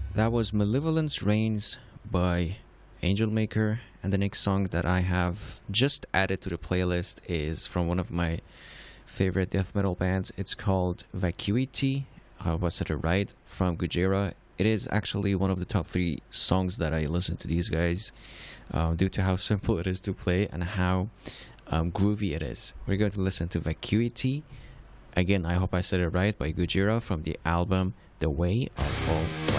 That was Malevolence Reigns by Angel Maker, and the next song that I have just added to the playlist is from one of my favorite death metal bands. It's called Vacuity. Was it right? From Gujira. It is actually one of the top three songs that I listen to these guys, due to how simple it is to play and how groovy it is. We're going to listen to Vacuity. Again, I hope I said it right, by Gujira from the album The Way of All Flesh.